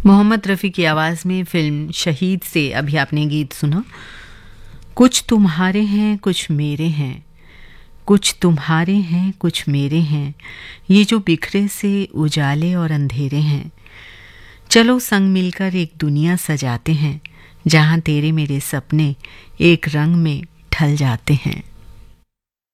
मोहम्मद रफ़ी की आवाज़ में फिल्म शहीद से अभी आपने गीत सुना। कुछ तुम्हारे हैं कुछ मेरे हैं, कुछ तुम्हारे हैं कुछ मेरे हैं, ये जो बिखरे से उजाले और अंधेरे हैं। चलो संग मिलकर एक दुनिया सजाते हैं, जहाँ तेरे मेरे सपने एक रंग में ढल जाते हैं।